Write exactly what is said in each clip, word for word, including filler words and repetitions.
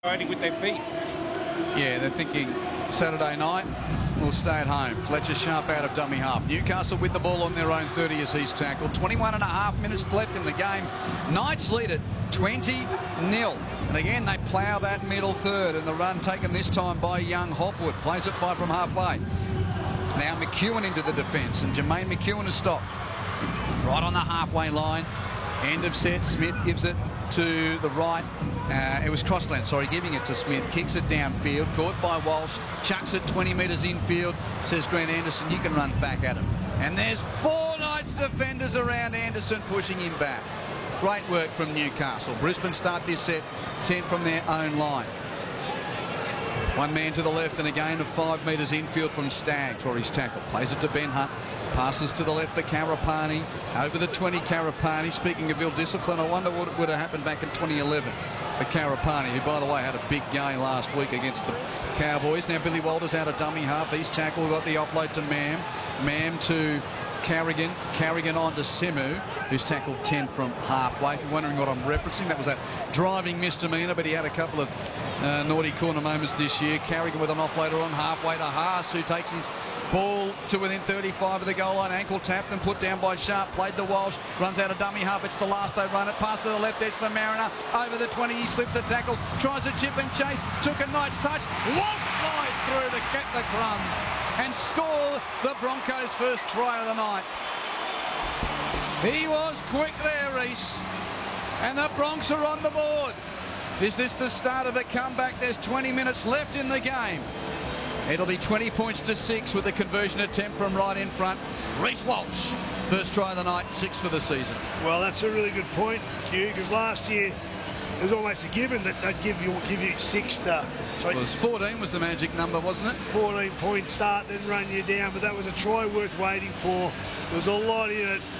Riding with their feet. Yeah, they're thinking Saturday night, we'll stay at home. Fletcher Sharp out of dummy half. Newcastle with the ball on their own thirty as he's tackled. twenty-one and a half minutes left in the game. Knights lead it twenty nil. And again, they plough that middle third, and the run taken this time by young Hopwood. Plays it five from halfway. Now McEwen into the defence, and Jermaine McEwen has stopped. Right on the halfway line. End of set. Smith gives it to the right. Uh, it was Crossland, sorry, giving it to Smith. Kicks it downfield. Caught by Walsh. Chucks it twenty metres infield. Says Grant Anderson, you can run back at him. And there's four Knights defenders around Anderson pushing him back. Great work from Newcastle. Brisbane start this set ten from their own line. One man to the left and a gain of five metres infield from Staggs for his tackle. Plays it to Ben Hunt. Passes to the left for Karapani. Over the twenty, Karapani. Speaking of ill discipline, I wonder what would have happened back in twenty eleven for Karapani, who, by the way, had a big game last week against the Cowboys. Now Billy Walters out of dummy half. He's tackled. Got the offload to Mam. Mam to Carrigan. Carrigan on to Semu, who's tackled ten from halfway. If you're wondering what I'm referencing, that was that driving misdemeanor, but he had a couple of uh, naughty corner moments this year. Carrigan with an offloader on halfway to Haas, who takes his ball to within thirty-five of the goal line. Ankle tapped and put down by Sharp. Played to Walsh. Runs out of dummy half. It's the last they run it. Pass to the left edge for Mariner. Over the twenty. He slips a tackle. Tries a chip and chase. Took a Knight's touch. Walsh flies through to get the crumbs and score the Broncos' first try of the night. He was quick there, Reese. And the Bronx are on the board. Is this the start of a comeback? There's twenty minutes left in the game. It'll be twenty points to six with a conversion attempt from right in front. Reece Walsh, first try of the night, six for the season. Well, that's a really good point, Hugh, because last year it was almost a given that they'd give you give you six. To, sorry, well, it was fourteen was the magic number, wasn't it? fourteen point start, then run you down, but that was a try worth waiting for. There was a lot in it.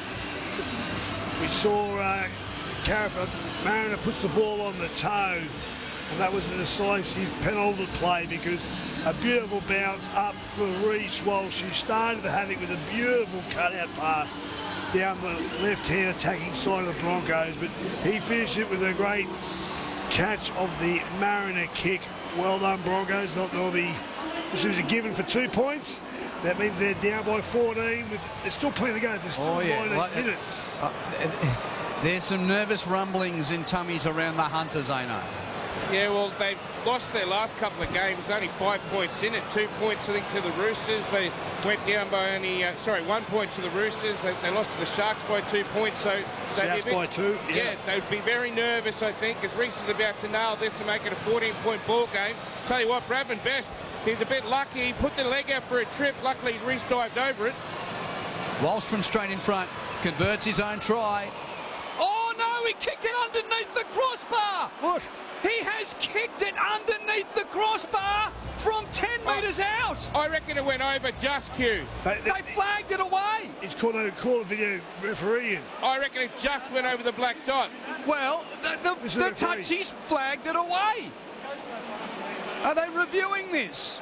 We saw uh, Carappa, Mariner puts the ball on the toe. And that was a decisive penalty play because a beautiful bounce up for Reece Walsh, who started the havoc with a beautiful cutout pass down the left-hand attacking side of the Broncos. But he finished it with a great catch of the Mariner kick. Well done, Broncos. Not they'll be, this was a given for two points. That means they're down by fourteen. With, there's still plenty to go. There's still oh, yeah. nineteen like, minutes. Uh, uh, there's some nervous rumblings in tummies around the Hunters, I know. Yeah, well, they lost their last couple of games, only five points in it, two points, I think, to the Roosters. They went down by only, uh, sorry, one point to the Roosters. They, they lost to the Sharks by two points. So South by two, yeah. Yeah, they'd be very nervous, I think, as Reece is about to nail this and make it a fourteen-point ball game. Tell you what, Bradman Best, he's a bit lucky. He put the leg out for a trip. Luckily, Reece dived over it. Walsh from straight in front, converts his own try. Oh, no, he kicked it underneath the crossbar. What? He has kicked it underneath the crossbar from ten metres out. I reckon it went over just, Q. They, they, they flagged it away. It's called a call a video referee in. I reckon it just went over the black dot. Well, the, the, the touchies flagged it away. Are they reviewing this?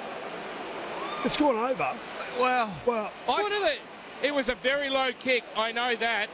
It's gone over. Well, well, I, what are they? It was a very low kick. I know that.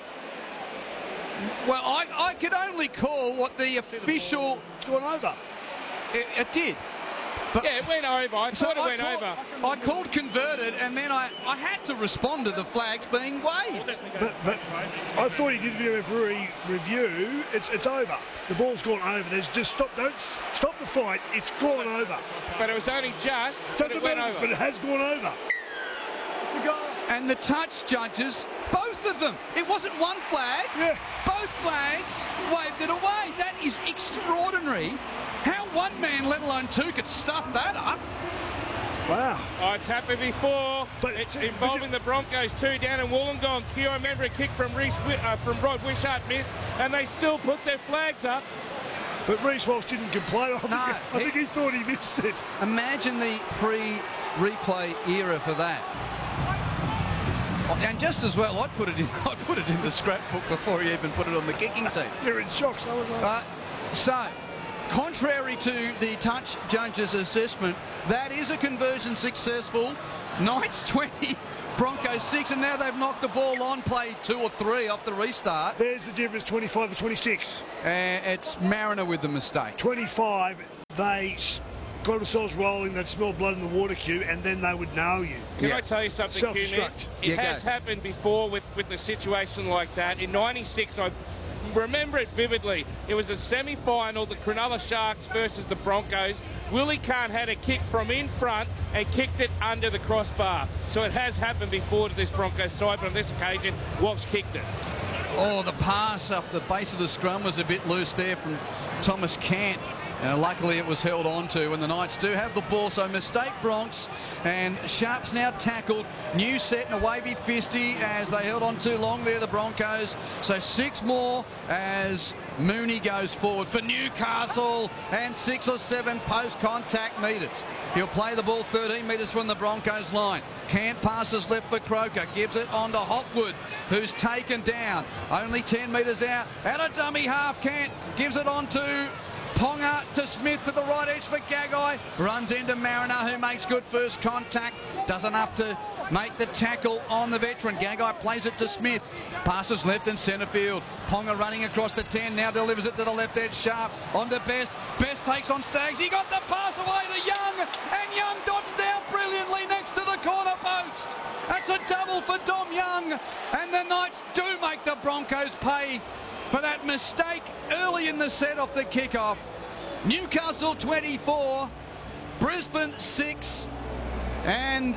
Well, I, I could only call what the official... It's gone over. It, it did. But yeah, it went over. I so thought it I went called, over. I called converted, and then I, I had to respond to the flags being waved. But, but I thought he did video referee review. It's it's over. The ball's gone over. There's just stop. Don't stop the fight. It's gone over. But it was only just. Doesn't it went matter, over. but it has gone over. It's a goal. And the touch judges, both of them. It wasn't one flag. Yeah. Both flags waved it away. That is extraordinary. How one man, let alone two, could stuff that up. Wow. Oh, it's happened before. But it's but involving the Broncos too down in Wollongong. Q, I remember a kick from Reece, uh, from Rod Wishart missed, and they still put their flags up. But Reece Walsh didn't complain. I, think, no, I he, think he thought he missed it. Imagine the pre-replay era for that. And just as well, I'd put it in. I'd put it in the scrapbook before he even put it on the kicking team. You're in shock, so was I. Uh, so, contrary to the touch judge's assessment, that is a conversion successful. Knights twenty, Broncos six, and now they've knocked the ball on, played two or three off the restart. There's the difference, twenty-five to twenty-six. And it's Mariner with the mistake. twenty-five. they got themselves rolling, they'd smell blood in the water queue, and then they would nail you. Can Yeah. I tell you something, Q, Nick? Self-destruct. It Yeah, has go. happened before with, with a situation like that. In ninety-six, I remember it vividly. It was a semi-final, the Cronulla Sharks versus the Broncos. Willie Kahn had a kick from in front and kicked it under the crossbar. So it has happened before to this Broncos side, but on this occasion, Walsh kicked it. Oh, the pass up the base of the scrum was a bit loose there from Thomas Cant. Uh, luckily, it was held on to, and the Knights do have the ball, so mistake Bronx. And Sharp's now tackled. New set and a wavy fisty as they held on too long there, the Broncos. So six more as Mooney goes forward for Newcastle, and six or seven post-contact metres. He'll play the ball thirteen metres from the Broncos line. Cant passes left for Croker, gives it on to Hopwood, who's taken down. Only ten metres out, at a dummy half. Cant gives it on to Ponga, to Smith, to the right edge for Gagai. Runs into Mariner, who makes good first contact. Does enough to make the tackle on the veteran. Gagai plays it to Smith. Passes left and centre field. Ponga running across the ten. Now delivers it to the left edge. Sharp on to Best. Best takes on Staggs. He got the pass away to Young. And Young dots down brilliantly next to the corner post. That's a double for Dom Young. And the Knights do make the Broncos pay for that mistake early in the set off the kickoff. Newcastle twenty-four, Brisbane six, and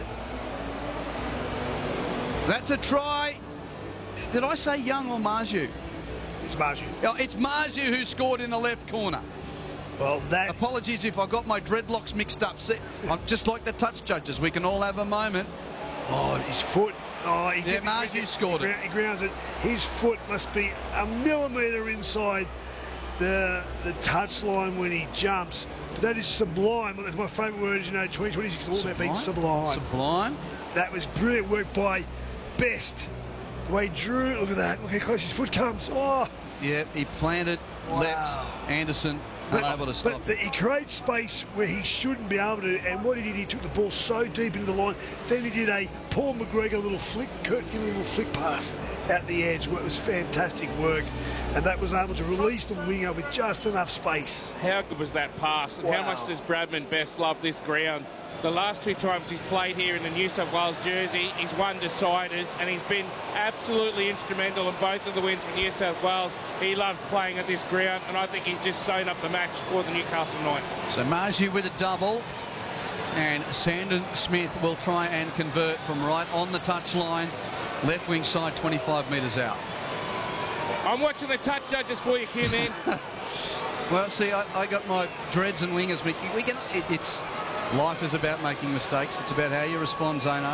that's a try. Did I say Young or Marju? It's Marju. Oh, it's Marju who scored in the left corner. Well, that... Apologies if I got my dreadlocks mixed up. See, I'm just like the touch judges. We can all have a moment. Oh, his foot. Oh, he Yeah, did- Marju he- scored he, it. He grounds it. His foot must be a millimetre inside the the touchline when he jumps. But that is sublime. Well, that's my favourite word. You know, twenty twenty-six is all about being sublime. Sublime. That was brilliant work by Best. The way he drew it. Look at that. Look how close his foot comes. Oh. Yeah, he planted, Wow. leapt, Anderson unable to stop but, it. but he creates space where he shouldn't be able to, and what he did, he took the ball so deep into the line, then he did a Paul McGregor little flick, Kurt Gillen little flick pass out the edge, where it was fantastic work, and that was able to release the winger with just enough space. How good was that pass, and Wow. how much does Bradman Best love this ground? The last two times he's played here in the New South Wales jersey, he's won deciders, and he's been absolutely instrumental in both of the wins for New South Wales. He loves playing at this ground, and I think he's just sewn up the match for the Newcastle Knights. So Marju with a double, and Sandon Smith will try and convert from right on the touchline, left wing side, twenty-five metres out. I'm watching the touch judges for you, Q-Man. Well, see, I, I got my dreads and wingers. We, we can. It, it's life is about making mistakes. It's about how you respond, Zano.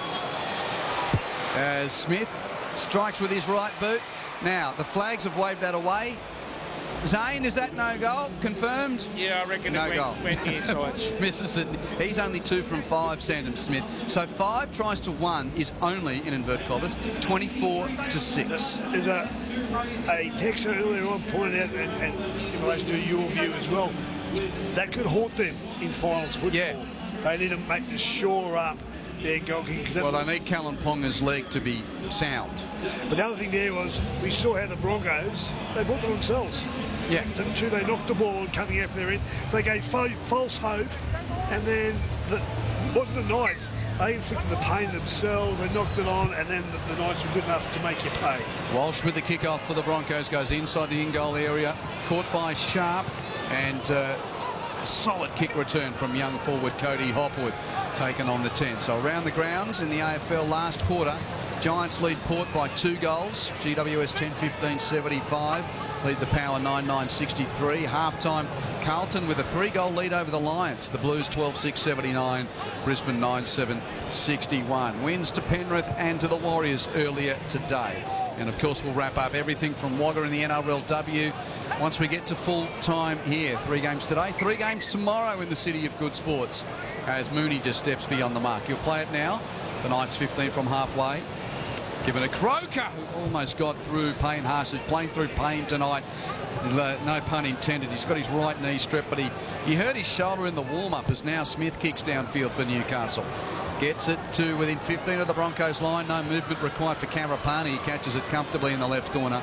As Smith strikes with his right boot. Now the flags have waved that away. Zane, is that no goal? Confirmed? Yeah, I reckon No it went, goal. went the inside. Misses it. He's only two from five, Sandon Smith. So five tries to one is only, in inverted commas, twenty-four to six. There's a, a texter earlier on pointed out, and, and in relation to your view as well, that could haunt them in finals football. Yeah. They need to make to shore up their goal kicking. Well, they need Callum Ponga's leg to be sound. But the other thing there was, we saw how the Broncos, they bought them themselves. Yeah. The two, they knocked the ball on coming out from their end. They gave fo false hope, and then the, wasn't the Knights. They inflicted the pain themselves, they knocked it on, and then the, the Knights were good enough to make you pay. Walsh with the kick-off for the Broncos goes inside the in-goal area, caught by Sharp, and uh, solid kick return from young forward Cody Hopwood, taken on the ten. So around the grounds in the A F L last quarter, Giants lead Port by two goals. G W S ten fifteen seventy-five. Lead the Power nine nine sixty-three. Half-time, Carlton with a three-goal lead over the Lions. The Blues twelve six seventy-nine. Brisbane nine seven sixty-one. Wins to Penrith and to the Warriors earlier today. And of course, we'll wrap up everything from Wagga in the N R L W once we get to full time here. Three games today, three games tomorrow in the City of Good Sports as Mooney just steps beyond the mark. You'll play it now. The Knights fifteen from halfway. Given a Croker, who almost got through Payne Haas. He's playing through pain tonight. No pun intended. He's got his right knee stripped, but he, he hurt his shoulder in the warm-up as now Smith kicks downfield for Newcastle. Gets it to within fifteen of the Broncos line. No movement required for Karapani. He catches it comfortably in the left corner.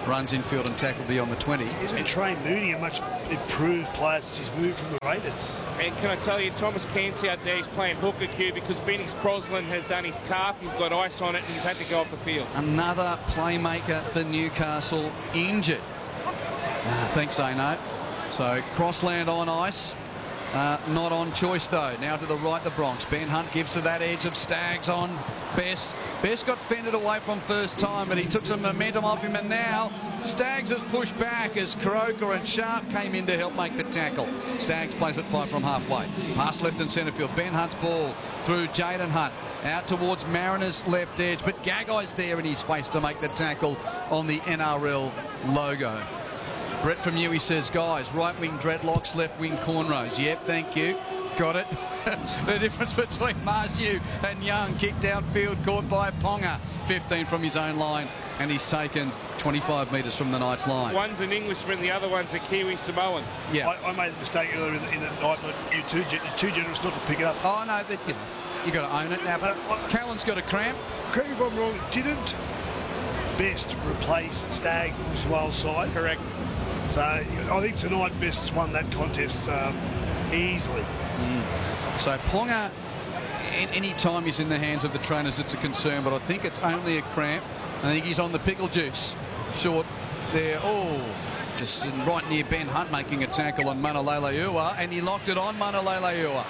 runs infield and tackle beyond the twenty. Isn't Trey Mooney a much improved player since he's moved from the Raiders? And can I tell you, Thomas Cairns out there, he's playing hooker Q because Phoenix Crosland has done his calf. He's got ice on it and he's had to go off the field. Another playmaker for Newcastle injured. Uh, thanks, Zano. So Crossland on ice. Uh, not on choice, though. Now to the right, the Bronx. Ben Hunt gives to that edge of Staggs on Best. Best got fended away from first time, but he took some momentum off him, and now Staggs has pushed back as Croker and Sharp came in to help make the tackle. Staggs plays it five from halfway. Pass left and centre field. Ben Hunt's ball through Jaden Hunt. Out towards Mariners' left edge, but Gagai's there in his face to make the tackle on the N R L logo. Brett from Newey says, guys, right wing dreadlocks, left wing cornrows. Yep, thank you. Got it. The difference between Marsu and Young. Kicked outfield, caught by Ponga. fifteen from his own line, and he's taken twenty-five metres from the Knights line. One's an Englishman, the other one's a Kiwi Samoan. Yeah. I, I made the mistake earlier in the, in the night, but you too, too generous not to pick it up. Oh, no, that, you know, you got to own it. Now, Uh, uh, Callan's got a cramp. Correct me if I'm wrong, didn't Best replace Staggs in the Wales side? Correct. So I think tonight Best's won that contest um, easily. Mm. So Ponga, any time he's in the hands of the trainers, it's a concern, but I think it's only a cramp. I think he's on the pickle juice. Short there. Oh, just right near Ben Hunt making a tackle on Manaleleua, and he locked it on Manaleleua.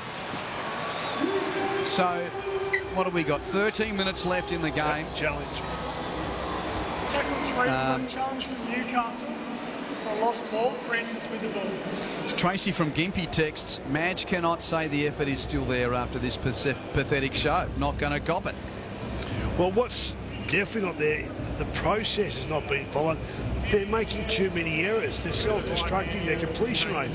So what have we got? thirteen minutes left in the game. Challenge. Tackle three, Um, challenge from Newcastle for a lost ball. Francis with the ball. Tracy from Gimpy texts, Madge cannot say the effort is still there after this pathetic show. Not going to cop it. Well, what's definitely not there, the process has not been followed. They're making too many errors. They're self-destructing their completion rates.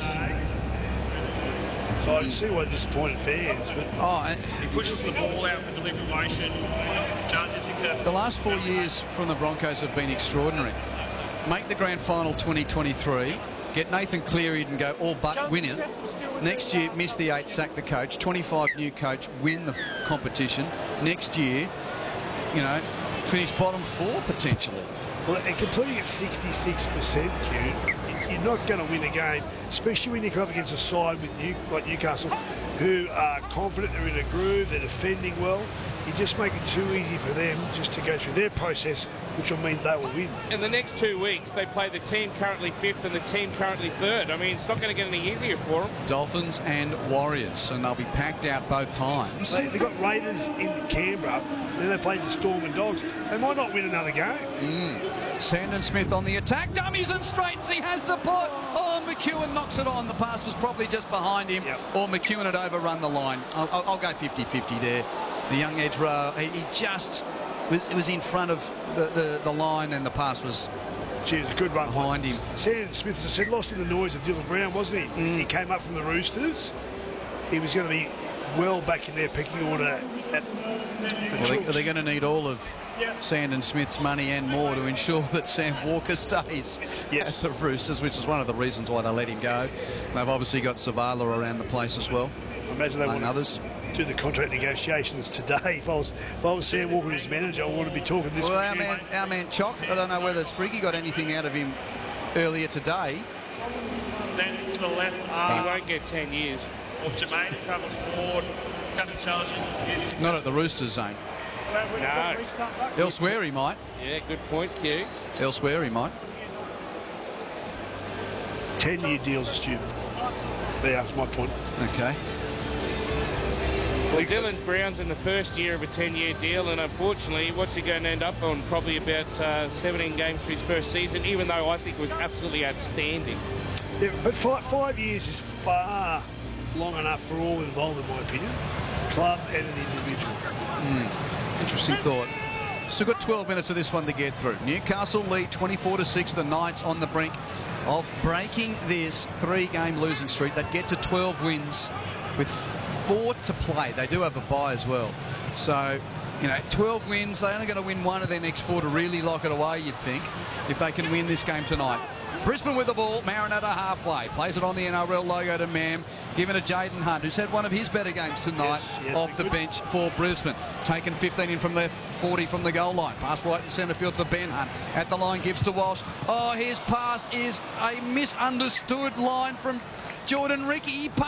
So I can see why disappointed fans, but Oh, and He pushes the ball out for delivery motion. Judges successful. the last four years from the Broncos have been extraordinary. Make the grand final twenty twenty-three, get Nathan Cleary and go all but win it. Next year, miss the eight, sack the coach. twenty-five new coach, win the competition. Next year, you know, finish bottom four potentially. well, and completing at sixty-six percent, Q, you're not going to win a game, especially when you come up against a side with New, like Newcastle, who are confident, they're in a groove, they're defending well. You just make it too easy for them just to go through their process, which will mean they will win. In the next two weeks, they play the team currently fifth and the team currently third. I mean, it's not going to get any easier for them. Dolphins and Warriors, and they'll be packed out both times. They, they've got Raiders in Canberra, then they play the Storm and Dogs. They might not win another game. Mm. Sandon Smith on the attack, dummies and straightens, he has support. Oh, McEwen knocks it on. The pass was probably just behind him, yep. or McEwen had overrun the line. I'll, I'll, I'll go fifty fifty there. The young edge row, he, he just was, was in front of the, the, the line, and the pass was Gee, it was a good run behind him. Sandon Smith, as I said, lost in the noise of Dylan Brown, wasn't he? Mm. He came up from the Roosters. He was going to be well back in their pecking order at the Well, they, they're going to need all of Sandon Smith's money and more to ensure that Sam Walker stays yes. at the Roosters, which is one of the reasons why they let him go. They've obviously got Zavala around the place as well. I imagine they among want others. to do the contract negotiations today. If I was, if I was Sam Walker, his manager, I want to be talking this Well, our weekend. man, our man Chock, I don't know whether Spriggy got anything out of him earlier today. Then to the left, He uh, won't get ten years. of Jermaine, travels forward, comes challenging. Yes. Not at the Roosters zone. No. Elsewhere he might. Yeah, good point, Q. Elsewhere he might. ten-year deals, Stu. There, that's my point. Okay. Well, Dylan Brown's in the first year of a ten-year deal, and unfortunately, what's he going to end up on? Probably about uh, seventeen games for his first season, even though I think it was absolutely outstanding. Yeah, but five, five years is far long enough for all involved, in my opinion. Club and an individual. Mm. Interesting thought. Still got twelve minutes of this one to get through. Newcastle lead twenty-four to six. The Knights on the brink of breaking this three-game losing streak. They get to twelve wins with four to play. They do have a bye as well. So, you know, twelve wins. They're only going to win one of their next four to really lock it away, you'd think, if they can win this game tonight. Brisbane with the ball. Marinetta halfway. Plays it on the N R L logo to Mam. Given to Jaden Hunt, who's had one of his better games tonight Yes, yes, off the good. bench for Brisbane. Taken fifteen in from left, forty from the goal line. Pass right to centre field for Ben Hunt. At the line, gives to Walsh. Oh, his pass is a misunderstood line from Jordan Ricky. He